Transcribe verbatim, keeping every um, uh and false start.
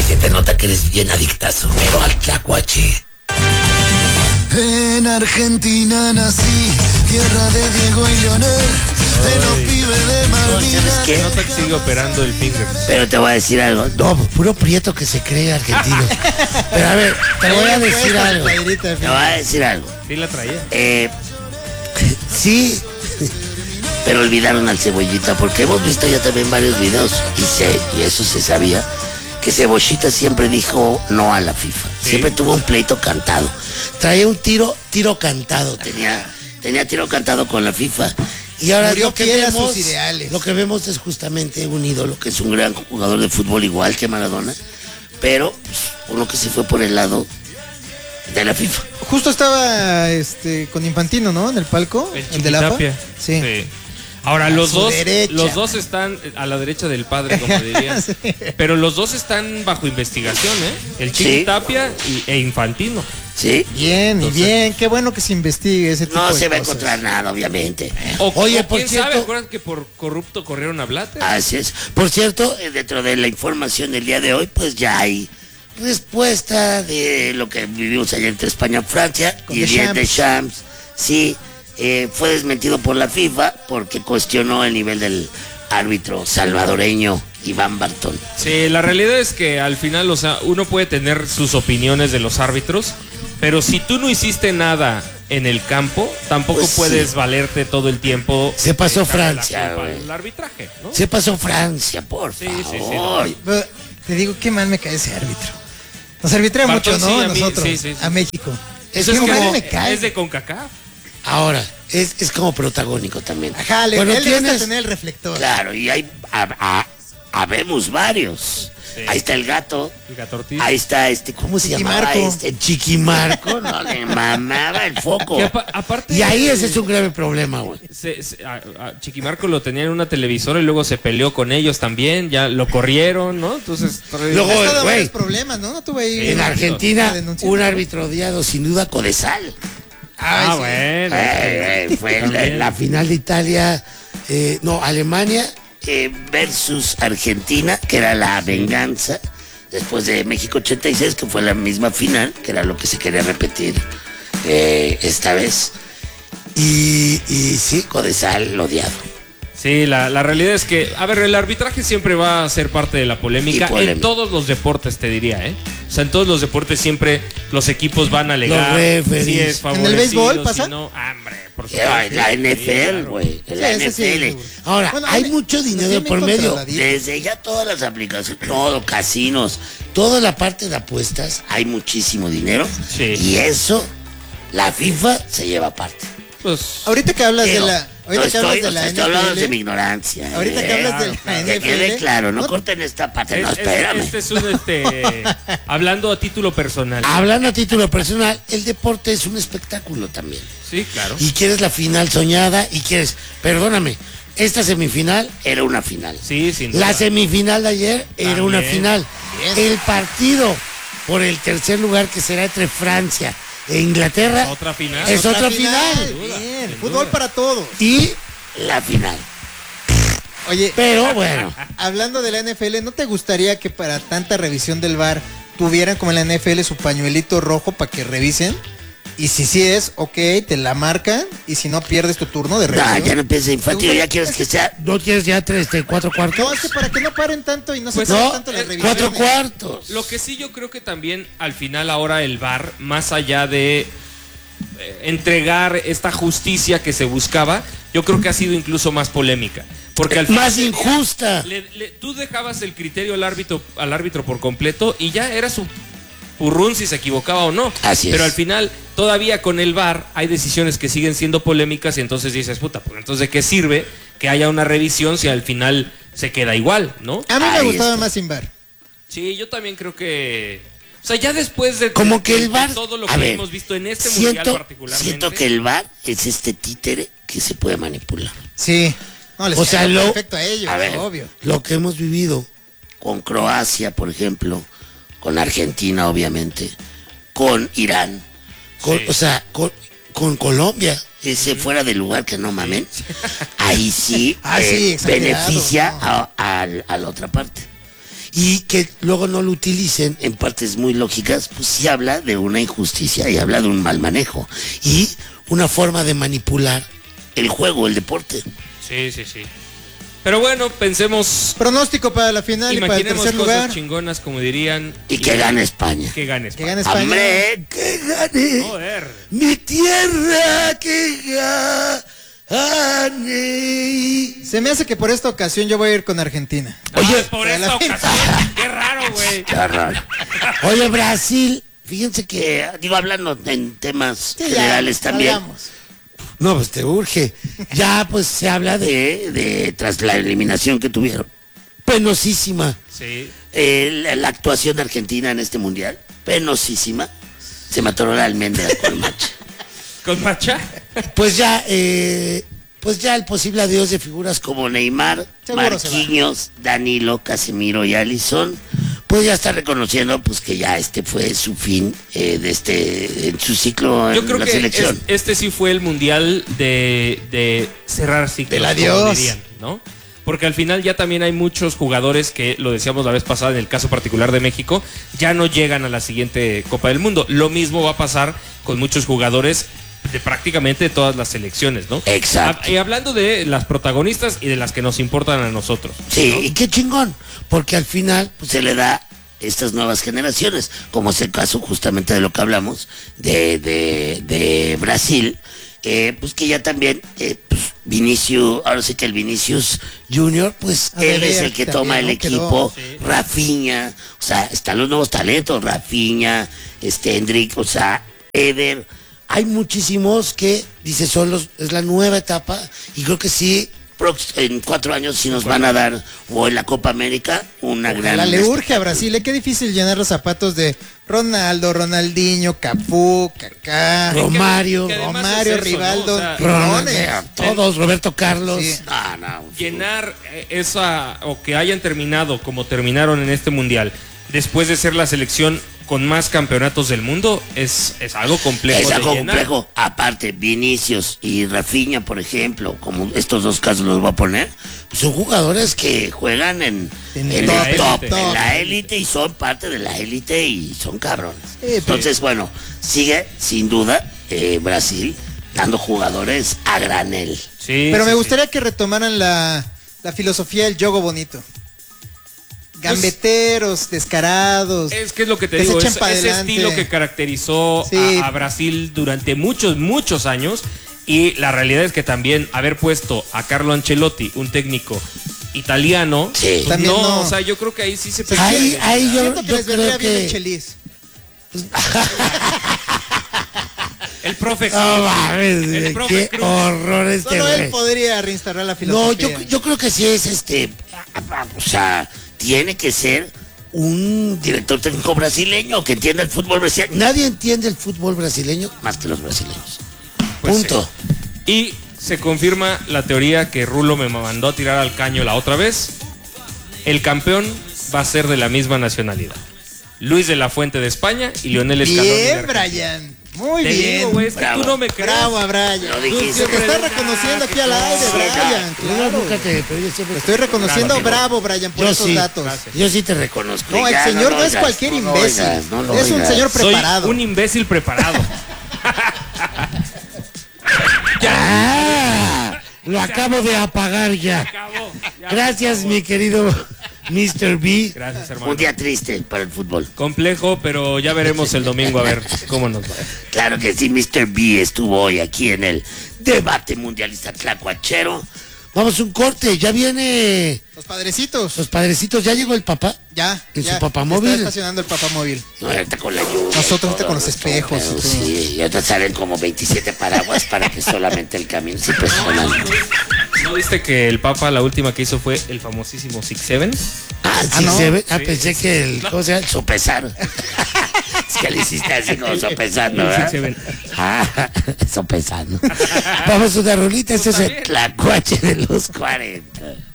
Se te nota que eres bien adictazo, pero al tlacuache. En Argentina nací, tierra de Diego y Leonel, de los pibes de Malvinas. Se nota que sigue operando el finger. Pero te voy a decir algo. No, puro prieto que se cree argentino. Pero a ver, te voy a decir algo. Te voy a decir algo. Sí la traía. Eh, sí, pero olvidaron al Cebollita, porque hemos visto ya también varios videos, y sé, y eso se sabía, que Cebollita siempre dijo no a la FIFA. ¿Sí? Siempre tuvo un pleito cantado. Traía un tiro, tiro cantado, tenía, tenía tiro cantado con la FIFA. Y ahora Murió lo que fiel a vemos, sus ideales. lo que vemos es justamente un ídolo, que es un gran jugador de fútbol igual que Maradona, pero pues, uno que se fue por el lado de la FIFA. Justo estaba este con Infantino, ¿no? En el palco, El, el de la A P A. Sí. sí. Ahora A los su dos, derecha. los dos están a la derecha del padre, como dirían. Sí. Pero los dos están bajo investigación, ¿eh? El Chiqui Sí. Tapia y, e Infantino. ¿Sí? Bien, Entonces, y bien, qué bueno que se investigue ese tipo No de se va a cosas. encontrar nada, obviamente. O, Oye, o por quién cierto, sabe, ¿acuerdan que por corrupto corrieron a Blatter? así es. Por cierto, eh, dentro de la información del día de hoy, pues ya hay respuesta de lo que vivimos ayer entre España y Francia. Con y Deschamps. el Deschamps, sí, eh, fue desmentido por la FIFA porque cuestionó el nivel del árbitro salvadoreño Iván Bartón. Sí, la realidad es que al final, o sea, uno puede tener sus opiniones de los árbitros, pero si tú no hiciste nada en el campo, tampoco Pues sí. puedes valerte todo el tiempo. Se pasó de echarle la Francia, culpa güey. al arbitraje, ¿no? Se pasó Francia, por Sí, sí, sí, favor. no. Pero te digo, qué mal me cae ese árbitro. Nos arbitra mucho, Bartón, ¿no? sí, A a mí, nosotros, sí, sí, sí. a México. Es Eso es, como- como, me cae. es de CONCACAF. Ahora, es, es como protagónico también. Ajá, le, Cuando él le gusta tienes- tener el reflector. Claro, y hay, ha- ha- habemos varios. Sí. Ahí está el gato. El Gato Ortiz. Ahí está este, ¿cómo se llamaba Chiquimarco. este? Chiquimarco, no le mamaba el foco. Que apa- aparte- Y ahí ese es un grave problema, güey. Se- se- a- a Chiquimarco lo tenía en una televisora y luego se peleó con ellos también, ya lo corrieron, ¿no? Entonces, Luego, Ha estado güey, varios problemas, ¿no? No tuve ahí. En Sí, Argentina, una denuncia. un árbitro odiado, sin duda, Codesal. ah, Ay, sí. bueno. Eh, eh, fue la, También. la final de Italia, eh, no, Alemania eh, versus Argentina, que era la venganza, después de México ochenta y seis, que fue la misma final, que era lo que se quería repetir eh, esta vez. Y, y sí, Codesal odiado. Sí, la, la realidad es que, a ver, el arbitraje siempre va a ser parte de la polémica Y polémica. en todos los deportes, te diría, ¿eh? O sea, en todos los deportes siempre los equipos van a alegar Los referees. si es ¿En el béisbol favorecido, pasa? si no, hombre, por Eh, La, supuesto. la Sí, N F L, claro. güey. Sí, La ese sí, N F L. seguro. Ahora, Bueno, hay me- mucho nos dinero tienen por medio. controladito. Desde ya todas las aplicaciones, todo, casinos, toda la parte de apuestas, hay muchísimo dinero. Sí. Y eso, la FIFA se lleva aparte. Pues, Ahorita que hablas Digo, de la. no Ahorita que estoy, hablas de o sea, la estoy hablando de mi N F L. ignorancia. Ahorita que eh. hablas de la claro, Que N F L. quede claro, no ¿no? corten esta parte, es- no, es- espérame. este es un, este, hablando a título personal. Hablando a título personal, el deporte es un espectáculo también. Sí, claro. Y quieres la final soñada y quieres, perdóname, esta semifinal era una final. Sí, sin duda. La semifinal de ayer era También. una final. El partido por el tercer lugar, que será entre Francia e Inglaterra, Otra final. es Otra otra final. Sin duda, Bien, sin fútbol duda. para todos. Y la final. Oye, Pero bueno, hablando de la N F L, ¿no te gustaría que para tanta revisión del V A R tuvieran como en la N F L su pañuelito rojo para que revisen? Y si sí es, ok, te la marcan. Y si no, pierdes tu turno de no, revisión. ya no pienses infantil, ya quieres que sea, no quieres ya tres, este, cuatro cuartos. No, es que para que no paren tanto y no se Pues paren No, tanto las revisiones. cuatro cuartos. Lo que sí yo creo que también al final ahora el V A R, más allá de eh, entregar esta justicia que se buscaba, yo creo que ha sido incluso más polémica. Porque al Más final injusta. le- le- tú dejabas el criterio al árbitro, al árbitro por completo y ya era su purrún si se equivocaba o no. Así es. Pero al final, todavía con el V A R hay decisiones que siguen siendo polémicas y entonces dices, puta, pues entonces ¿de qué sirve que haya una revisión si al final se queda igual, ¿no? A mí me Ahí gustaba está. más sin V A R. Sí, yo también creo que... O sea, ya después de, Como que de- el V A R, de todo lo a que ver, hemos visto en este mundial siento, particularmente... siento que el V A R es este títere que se puede manipular. Sí. No, les O sea, quedó lo, perfecto a ellos, a ver, obvio. lo que hemos vivido con Croacia, por ejemplo, con Argentina, obviamente, con Irán, con, Sí. o sea, con, con Colombia, ese fuera del lugar que no mamen, ahí sí, Ah, eh, sí, exagerado, beneficia ¿no? a, a- a la otra parte. y que luego no lo utilicen en partes muy lógicas, pues sí habla de una injusticia y habla de un mal manejo y una forma de manipular el juego, el deporte. Sí, sí, sí. Pero bueno, pensemos, Pronóstico para la final y para el imaginemos tercer cosas lugar. chingonas, como dirían. Y que gane España. Que gane Que España. gane España. ¡Hombre, que gane! Joder. Mi tierra que gane. Se me hace que por esta ocasión yo voy a ir con Argentina. Oye, Ah, por para esta la ocasión. Qué raro, güey. Qué raro. Oye, Brasil, fíjense que, digo, hablando en temas Sí, ya, generales también. salgamos. No, pues te urge. Ya, pues se habla de, de tras la eliminación que tuvieron. Penosísima. Sí. Eh, la, la actuación de Argentina en este mundial. Penosísima. Se mató la almendra con Macha. ¿Con Macha? Pues ya, eh, pues ya el posible adiós de figuras como Neymar, Seguro se va. Marquinhos, Danilo, Casemiro y Alisson, pues ya está reconociendo pues que ya este fue su fin eh, de este en su ciclo Yo en creo la que selección. es- este sí fue el mundial de, de cerrar ciclos, Del como adiós. dirían, ¿no? Porque al final ya también hay muchos jugadores que, lo decíamos la vez pasada en el caso particular de México, ya no llegan a la siguiente Copa del Mundo. Lo mismo va a pasar con muchos jugadores de prácticamente todas las selecciones, ¿no? Exacto. Hab- Y hablando de las protagonistas y de las que nos importan a nosotros. Sí, y qué chingón, porque al final pues, se le da a estas nuevas generaciones, como es el caso justamente de lo que hablamos de, de, de Brasil, eh, pues que ya también eh, pues, Vinicius, ahora sí que el Vinicius Junior, pues A él ver, es el que también, toma el ¿no? Quedó, equipo, sí. Rafinha, o sea, están los nuevos talentos, Rafinha, este Hendrik, o sea, Eder. Hay muchísimos que, dice, son los, es la nueva etapa y creo que sí, prox- en cuatro años sí nos van a dar, o en la Copa América, una gran... Ojalá le urge a Brasil, ¿eh? Qué difícil llenar los zapatos de Ronaldo, Ronaldinho, Cafú, Kaká, Romario, Que además Romario, es eso, ¿no? Rivaldo, O sea, Ronaldo, Ronaldo, todos, Roberto Carlos. Sí. No, no, llenar eh, esa, o que hayan terminado como terminaron en este mundial, después de ser la selección con más campeonatos del mundo, es, es algo complejo. es de algo llenar. complejo. Aparte, Vinicius y Rafinha, por ejemplo, como estos dos casos los voy a poner, son jugadores que juegan en, En en la el top, élite. en la élite y son parte de la élite y son cabrones. Sí, pero- Entonces, bueno, sigue sin duda eh, Brasil dando jugadores a granel. Sí, Pero sí, me sí. gustaría que retomaran la, la filosofía del yogo bonito. Gambeteros, descarados. Es que es lo que te que se digo, echen es, pa' ese adelante. estilo que caracterizó Sí. a, a Brasil durante muchos, muchos años. Y la realidad es que también haber puesto a Carlo Ancelotti, un técnico italiano, Sí. pues También no, no. o sea, yo creo que ahí sí se Ahí, ahí yo, Siento que yo les vendría creo bien el que... chelis. El profe No Cruz, mames, el güey, profe qué Cruz. horror este Solo él güey. podría reinstaurar la No, filosofía. yo, yo creo que sí es este, o sea, tiene que ser un director técnico brasileño que entienda el fútbol brasileño. Nadie entiende el fútbol brasileño más que los brasileños. Pues Punto. sí. Y se confirma la teoría que Rulo me mandó a tirar al caño la otra vez. El campeón va a ser de la misma nacionalidad. Luis de la Fuente de España y Lionel Scaloni de Bien, Argentina. Brian. Muy Te bien. digo, güey, es que Bravo. tú no me crees. Bravo a Brian. Lo Tú dijiste. siempre te estás reconociendo aquí al aire, Sí, Brian. Yo Claro. nunca te, pero yo siempre Te estoy reconociendo Claro, bravo, Brian, por Yo esos sí, datos. gracias. Yo sí te reconozco. No, el Ya, señor lo no es oigas, cualquier no lo imbécil. oigas, no lo Es un oigas. señor Soy preparado. un imbécil preparado. Ah, lo acabo de apagar ya. Acabó. Ya, Gracias, por favor. mi querido mister B. Gracias, hermano. Un día triste para el fútbol. Complejo, pero ya veremos el domingo a ver cómo nos va. Claro que sí, mister B estuvo hoy aquí en el debate mundialista tlacuachero. Vamos a un corte, ya viene Los padrecitos. los padrecitos, ya llegó el papá. Ya. ¿En ya, su papamóvil? Está estacionando el papamóvil. No, ahorita con la lluvia. Nosotros y ahorita con los todo, espejos pero y todo. Sí, y ahorita salen como veintisiete paraguas para que solamente el camino se impresionante. ¿No viste que el Papa la última que hizo fue el famosísimo Six Seven? Ah, Ah, sí, ¿no? se ve. Ah, Sí. pensé que el. ¿Cómo se llama? Sopesar. Es que le hiciste así como sopesando, El ¿verdad? Six Seven. Ah, sopesando. Vamos a una rolita, este es Está el bien. tlacuache de los cuarenta.